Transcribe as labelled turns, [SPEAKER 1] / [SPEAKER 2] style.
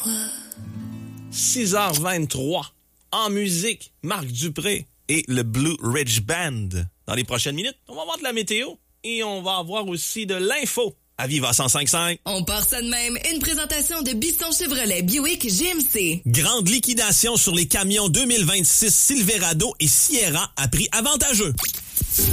[SPEAKER 1] 6h23. En musique, Marc Dupré et le Blue Ridge Band. Dans les prochaines minutes, on va avoir de la météo et on va avoir aussi de l'info à Viva 105.5.
[SPEAKER 2] On part ça de même. Une présentation de Bisson Chevrolet Buick GMC.
[SPEAKER 1] Grande liquidation sur les camions 2026 Silverado et Sierra à prix avantageux.